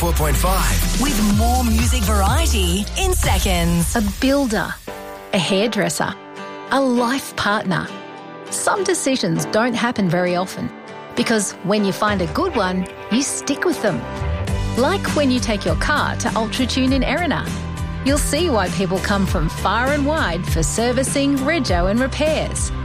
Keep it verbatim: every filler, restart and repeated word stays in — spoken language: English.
four point five. With more music variety in seconds. A builder, a hairdresser, a life partner. Some decisions don't happen very often because when you find a good one, you stick with them. Like when you take your car to UltraTune in Erina. You'll see why people come from far and wide for servicing, rego and repairs.